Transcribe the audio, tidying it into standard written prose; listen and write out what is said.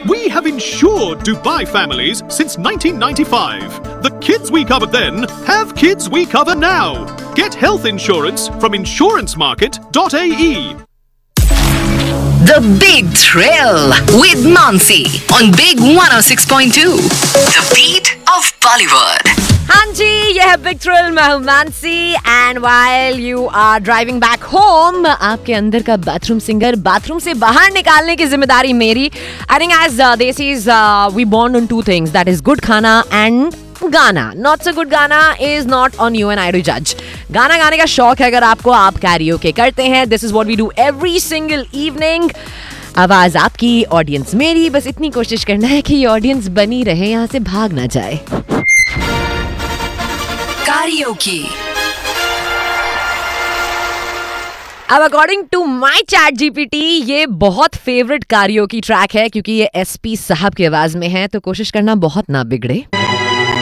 We have insured Dubai families since 1995. The kids we covered then have kids we cover now. Get health insurance from insurancemarket.ae. The Big Thrill with Mansi on Big 106.2. The beat of Bollywood. हाँ जी, ये है big thrill. मैं हूँ Mansi and while you are driving back home, आपके अंदर का bathroom singer bathroom से बाहर निकालने की जिम्मेदारी मेरी। I think as desis we bond on two things, that is good खाना एंड गाना। नॉट सो गुड गाना is not on you and I to जज। गाना गाने का शौक है अगर आपको, आप कैरियोके करते हैं। This is what we do every single evening. आवाज आपकी, ऑडियंस मेरी। बस इतनी कोशिश करना है कि ये ऑडियंस बनी रहे, यहाँ से भाग ना जाए। Karaoke. अब according to my chat GPT ये बहुत फेवरेट कारियोकी ट्रैक है क्योंकि ये एसपी साहब की आवाज में है, तो कोशिश करना बहुत ना बिगड़े।